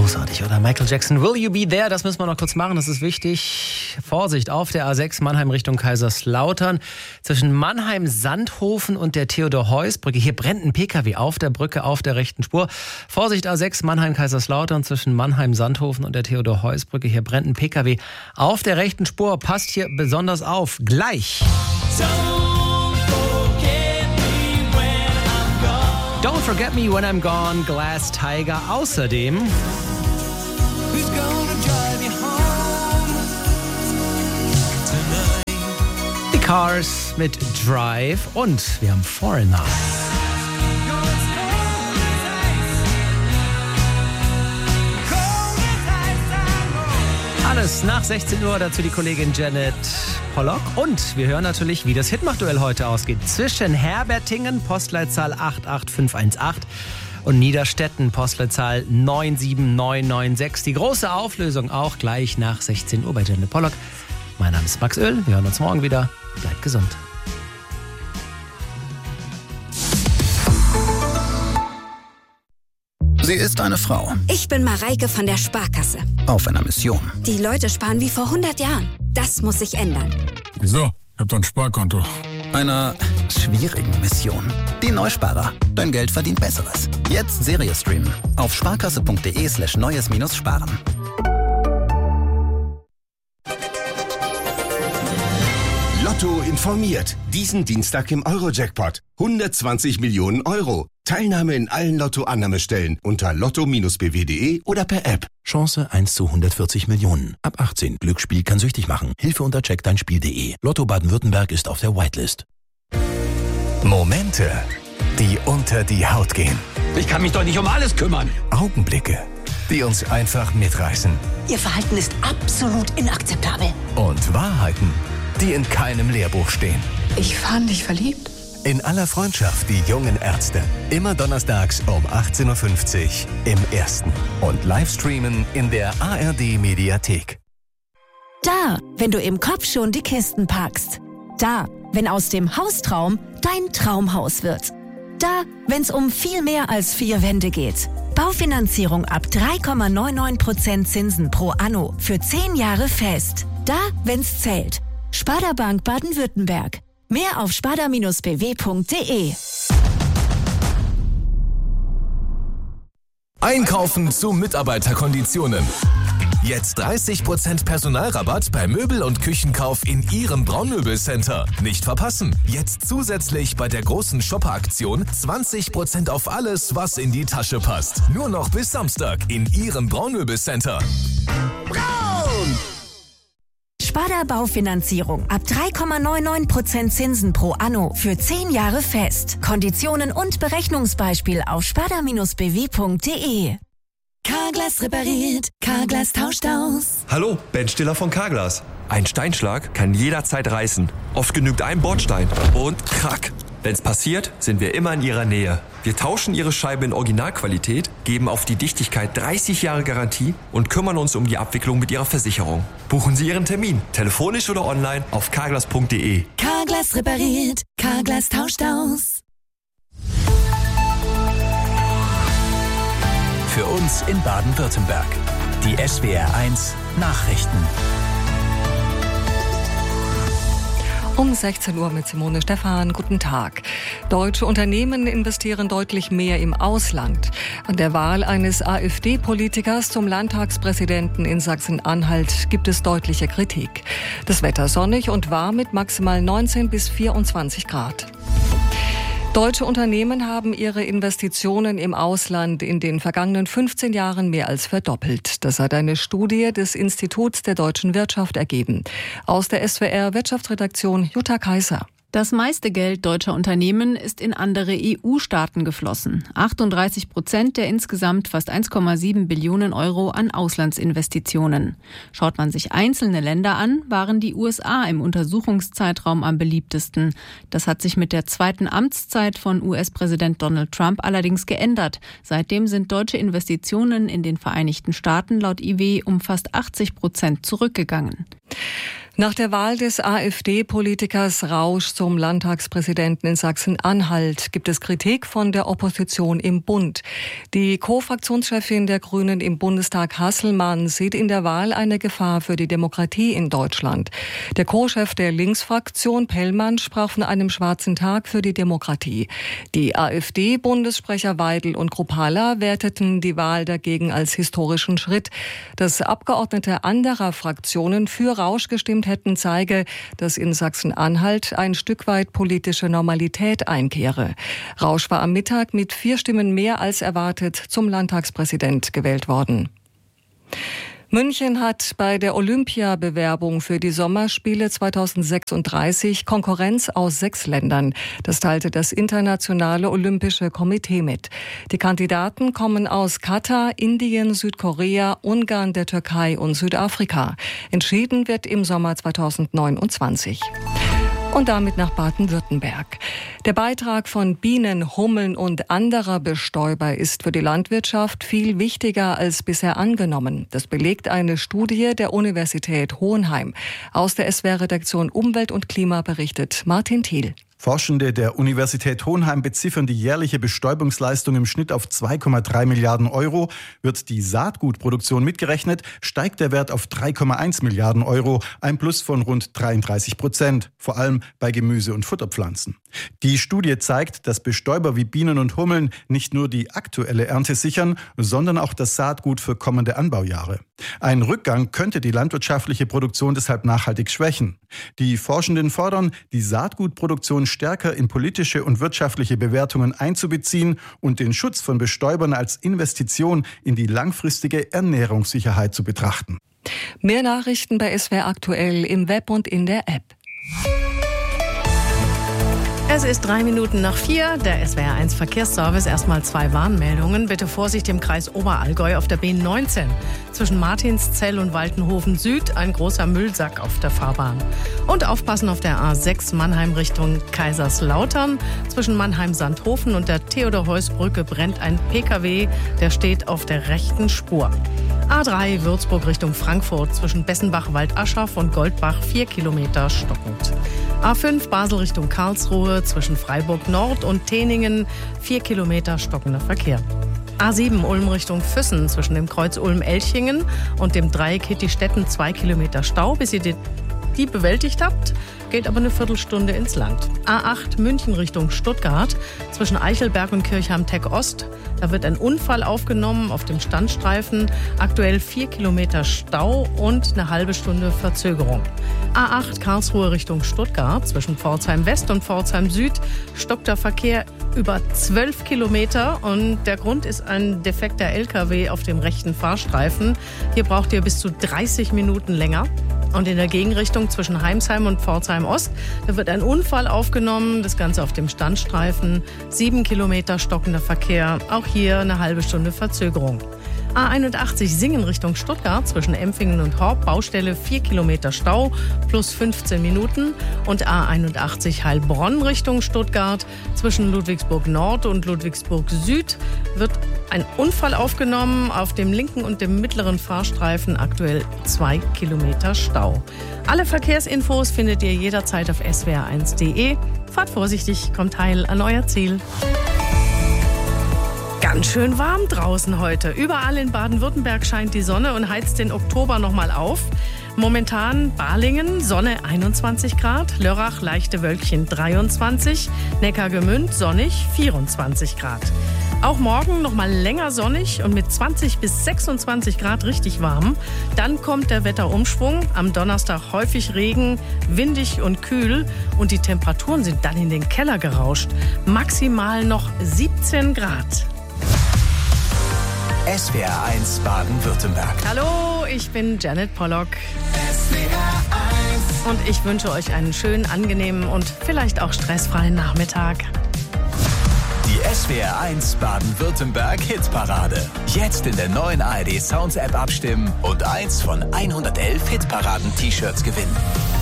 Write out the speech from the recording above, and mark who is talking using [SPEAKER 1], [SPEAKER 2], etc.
[SPEAKER 1] Großartig, oder? Michael Jackson, Will You Be There? Das müssen wir noch kurz machen, das ist wichtig. Vorsicht, auf der A6 Mannheim Richtung Kaiserslautern. Zwischen Mannheim-Sandhofen und der Theodor-Heuss-Brücke. Hier brennt ein PKW auf der Brücke auf der rechten Spur. Vorsicht, A6 Mannheim-Kaiserslautern zwischen Mannheim-Sandhofen und der Theodor-Heuss-Brücke. Hier brennt ein PKW auf der rechten Spur. Passt hier besonders auf. Gleich. Don't Forget Me When I'm Gone, Glass Tiger. Außerdem The Cars mit Drive und wir haben Foreigner. Alles nach 16 Uhr, dazu die Kollegin Janet Pollock. Und wir hören natürlich, wie das Hitmach-Duell heute ausgeht. Zwischen Herbertingen, Postleitzahl 88518 und Niederstetten, Postleitzahl 97996. Die große Auflösung auch gleich nach 16 Uhr bei Janet Pollock. Mein Name ist Max Öl, wir hören uns morgen wieder. Bleibt gesund.
[SPEAKER 2] Sie ist eine Frau.
[SPEAKER 3] Ich bin Mareike von der Sparkasse.
[SPEAKER 2] Auf einer Mission.
[SPEAKER 3] Die Leute sparen wie vor 100 Jahren. Das muss sich ändern.
[SPEAKER 4] Wieso? Ich hab doch ein Sparkonto.
[SPEAKER 2] Einer schwierigen Mission. Die Neusparer. Dein Geld verdient Besseres. Jetzt Serie streamen. Auf sparkasse.de/neues-sparen.
[SPEAKER 5] Lotto informiert. Diesen Dienstag im Euro-Jackpot. 120 Millionen Euro. Teilnahme in allen Lotto-Annahmestellen unter lotto-bw.de oder per App.
[SPEAKER 6] Chance 1 zu 140 Millionen. Ab 18. Glücksspiel kann süchtig machen. Hilfe unter checkdeinspiel.de. Lotto Baden-Württemberg ist auf der Whitelist.
[SPEAKER 7] Momente, die unter die Haut gehen.
[SPEAKER 8] Ich kann mich doch nicht um alles kümmern.
[SPEAKER 7] Augenblicke, die uns einfach mitreißen.
[SPEAKER 9] Ihr Verhalten ist absolut inakzeptabel.
[SPEAKER 7] Und Wahrheiten, die in keinem Lehrbuch stehen.
[SPEAKER 9] Ich fand dich verliebt.
[SPEAKER 7] In aller Freundschaft, die jungen Ärzte. Immer donnerstags um 18.50 Uhr im Ersten. Und Livestreamen in der ARD-Mediathek.
[SPEAKER 10] Da, wenn du im Kopf schon die Kisten packst. Da, wenn aus dem Haustraum dein Traumhaus wird. Da, wenn es um viel mehr als 4 Wände geht. Baufinanzierung ab 3,99% Zinsen pro Anno für 10 Jahre fest. Da, wenn's zählt. Sparda Bank Baden-Württemberg. Mehr auf sparda-bw.de.
[SPEAKER 11] Einkaufen zu Mitarbeiterkonditionen. Jetzt 30% Personalrabatt bei Möbel- und Küchenkauf in Ihrem Braunmöbelcenter. Nicht verpassen. Jetzt zusätzlich bei der großen Shopper-Aktion 20% auf alles, was in die Tasche passt. Nur noch bis Samstag in Ihrem Braunmöbelcenter.
[SPEAKER 10] Braun! Sparda Baufinanzierung ab 3,99% Zinsen pro Anno für 10 Jahre fest. Konditionen und Berechnungsbeispiel auf sparda-bw.de. Carglass repariert, Carglass tauscht aus.
[SPEAKER 12] Hallo, Ben Stiller von Carglass. Ein Steinschlag kann jederzeit reißen. Oft genügt ein Bordstein und krack. Wenn's passiert, sind wir immer in Ihrer Nähe. Wir tauschen Ihre Scheibe in Originalqualität, geben auf die Dichtigkeit 30 Jahre Garantie und kümmern uns um die Abwicklung mit Ihrer Versicherung. Buchen Sie Ihren Termin, telefonisch oder online auf carglass.de.
[SPEAKER 10] Carglass repariert, Carglass tauscht aus.
[SPEAKER 6] Für uns in Baden-Württemberg. Die SWR1 Nachrichten.
[SPEAKER 13] Um 16 Uhr mit Simone Stephan. Guten Tag. Deutsche Unternehmen investieren deutlich mehr im Ausland. An der Wahl eines AfD-Politikers zum Landtagspräsidenten in Sachsen-Anhalt gibt es deutliche Kritik. Das Wetter sonnig und warm mit maximal 19 bis 24 Grad. Deutsche Unternehmen haben ihre Investitionen im Ausland in den vergangenen 15 Jahren mehr als verdoppelt. Das hat eine Studie des Instituts der deutschen Wirtschaft ergeben. Aus der SWR-Wirtschaftsredaktion Jutta Kaiser.
[SPEAKER 14] Das meiste Geld deutscher Unternehmen ist in andere EU-Staaten geflossen. 38% der insgesamt fast 1,7 Billionen Euro an Auslandsinvestitionen. Schaut man sich einzelne Länder an, waren die USA im Untersuchungszeitraum am beliebtesten. Das hat sich mit der zweiten Amtszeit von US-Präsident Donald Trump allerdings geändert. Seitdem sind deutsche Investitionen in den Vereinigten Staaten laut IW um fast 80% zurückgegangen.
[SPEAKER 13] Nach der Wahl des AfD-Politikers Rausch zum Landtagspräsidenten in Sachsen-Anhalt gibt es Kritik von der Opposition im Bund. Die Co-Fraktionschefin der Grünen im Bundestag, Hasselmann, sieht in der Wahl eine Gefahr für die Demokratie in Deutschland. Der Co-Chef der Linksfraktion, Pellmann, sprach von einem schwarzen Tag für die Demokratie. Die AfD-Bundessprecher Weidel und Kruppalla werteten die Wahl dagegen als historischen Schritt. Dass Abgeordnete anderer Fraktionen für Rausch gestimmt hätten, zeige, dass in Sachsen-Anhalt ein Stück weit politische Normalität einkehre. Rausch war am Mittag mit 4 Stimmen mehr als erwartet zum Landtagspräsident gewählt worden. München hat bei der Olympiabewerbung für die Sommerspiele 2036 Konkurrenz aus 6 Ländern. Das teilte das Internationale Olympische Komitee mit. Die Kandidaten kommen aus Katar, Indien, Südkorea, Ungarn, der Türkei und Südafrika. Entschieden wird im Sommer 2029. Und damit nach Baden-Württemberg. Der Beitrag von Bienen, Hummeln und anderer Bestäuber ist für die Landwirtschaft viel wichtiger als bisher angenommen. Das belegt eine Studie der Universität Hohenheim. Aus der SWR-Redaktion Umwelt und Klima berichtet Martin Thiel.
[SPEAKER 15] Forschende der Universität Hohenheim beziffern die jährliche Bestäubungsleistung im Schnitt auf 2,3 Milliarden Euro. Wird die Saatgutproduktion mitgerechnet, steigt der Wert auf 3,1 Milliarden Euro, ein Plus von rund 33%, vor allem bei Gemüse- und Futterpflanzen. Die Studie zeigt, dass Bestäuber wie Bienen und Hummeln nicht nur die aktuelle Ernte sichern, sondern auch das Saatgut für kommende Anbaujahre. Ein Rückgang könnte die landwirtschaftliche Produktion deshalb nachhaltig schwächen. Die Forschenden fordern, die Saatgutproduktion stärker in politische und wirtschaftliche Bewertungen einzubeziehen und den Schutz von Bestäubern als Investition in die langfristige Ernährungssicherheit zu betrachten.
[SPEAKER 13] Mehr Nachrichten bei SWR aktuell im Web und in der App.
[SPEAKER 16] Es ist 3:03, der SWR1 Verkehrsservice. Erstmal 2 Warnmeldungen. Bitte Vorsicht im Kreis Oberallgäu auf der B19. Zwischen Martinszell und Waltenhofen Süd ein großer Müllsack auf der Fahrbahn. Und aufpassen auf der A6 Mannheim Richtung Kaiserslautern. Zwischen Mannheim-Sandhofen und der Theodor-Heuss-Brücke brennt ein PKW, der steht auf der rechten Spur. A3 Würzburg Richtung Frankfurt zwischen Bessenbach-Waldaschaff und Goldbach 4 Kilometer stockend. A5 Basel Richtung Karlsruhe zwischen Freiburg Nord und Teningen 4 Kilometer stockender Verkehr. A7 Ulm Richtung Füssen zwischen dem Kreuz Ulm-Elchingen und dem Dreieck Hittistetten 2 Kilometer Stau, bis ihr die bewältigt habt. Geht aber eine Viertelstunde ins Land. A8 München Richtung Stuttgart zwischen Eichelberg und Kirchheim-Teck Ost. Da wird ein Unfall aufgenommen auf dem Standstreifen. Aktuell 4 Kilometer Stau und eine halbe Stunde Verzögerung. A8 Karlsruhe Richtung Stuttgart zwischen Pforzheim West und Pforzheim Süd stockt der Verkehr über 12 Kilometer und der Grund ist ein defekter LKW auf dem rechten Fahrstreifen. Hier braucht ihr bis zu 30 Minuten länger. Und in der Gegenrichtung zwischen Heimsheim und Pforzheim Ost, da wird ein Unfall aufgenommen, das Ganze auf dem Standstreifen, 7 Kilometer stockender Verkehr, auch hier eine halbe Stunde Verzögerung. A81 Singen Richtung Stuttgart zwischen Empfingen und Horb, Baustelle 4 Kilometer Stau plus 15 Minuten. Und A81 Heilbronn Richtung Stuttgart zwischen Ludwigsburg Nord und Ludwigsburg Süd wird ein Unfall aufgenommen auf dem linken und dem mittleren Fahrstreifen, aktuell 2 Kilometer Stau. Alle Verkehrsinfos findet ihr jederzeit auf swr1.de. Fahrt vorsichtig, kommt heil an euer Ziel. Ganz schön warm draußen heute. Überall in Baden-Württemberg scheint die Sonne und heizt den Oktober noch mal auf. Momentan Balingen, Sonne 21 Grad, Lörrach leichte Wölkchen 23, Neckargemünd sonnig 24 Grad. Auch morgen noch mal länger sonnig und mit 20 bis 26 Grad richtig warm. Dann kommt der Wetterumschwung. Am Donnerstag häufig Regen, windig und kühl. Und die Temperaturen sind dann in den Keller gerauscht. Maximal noch 17 Grad.
[SPEAKER 7] SWR1 Baden-Württemberg.
[SPEAKER 16] Hallo, ich bin Janet Pollock. Und ich wünsche euch einen schönen, angenehmen und vielleicht auch stressfreien Nachmittag.
[SPEAKER 7] Die SWR1 Baden-Württemberg Hitparade. Jetzt in der neuen ARD Sounds App abstimmen und eins von 111 Hitparaden-T-Shirts gewinnen.